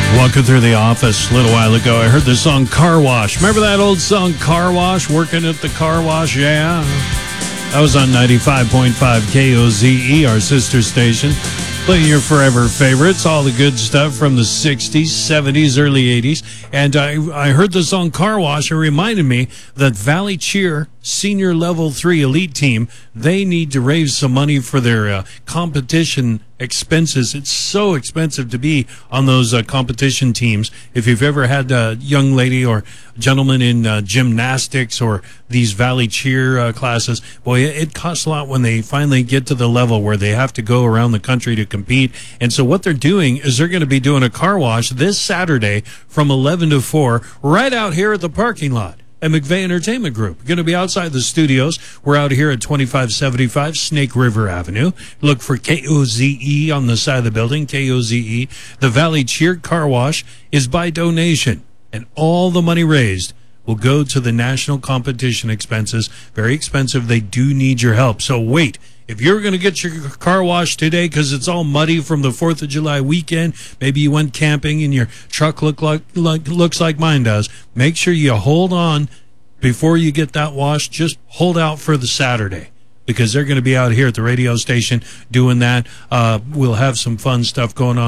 Walking through the office a little while ago, I heard the song Car Wash. Remember that old song, Car Wash? Working at the car wash? Yeah. That was on 95.5 KOZE, our sister station. Playing your forever favorites, all the good stuff from the 60s, 70s, early 80s. And I heard the song Car Wash. It reminded me that Valley Cheer Senior Level 3 Elite Team, they need to raise some money for their competition expenses. It's so expensive to be on those competition teams. If you've ever had a young lady or gentleman in gymnastics or these Valley Cheer classes, boy, it costs a lot when they finally get to the level where they have to go around the country to compete. And so what they're doing is they're going to be doing a car wash this Saturday from 11 to 4 right out here at the parking lot at McVeigh Entertainment Group. We're going to be outside the studios. We're out here at 2575 Snake River Avenue. Look for KOZE on the side of the building, KOZE. The Valley Cheer Car Wash is by donation, and all the money raised will go to the national competition expenses. Very expensive. They do need your help. So wait. If you're going to get your car washed today because it's all muddy from the 4th of July weekend, maybe you went camping and your truck looks like mine does, make sure you hold on before you get that washed. Just hold out for the Saturday because they're going to be out here at the radio station doing that. We'll have some fun stuff going on.